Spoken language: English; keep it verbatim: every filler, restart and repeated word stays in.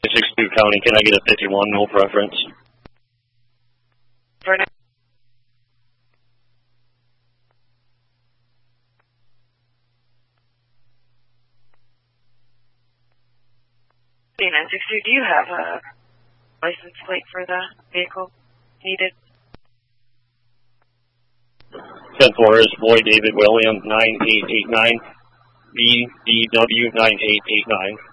sixty-two County, can I get a fifty-one, no preference? For now. nine sixty-two, do you have a license plate for the vehicle needed? ten four is Boy David William nine eight eight nine, B D W nine eight eight nine.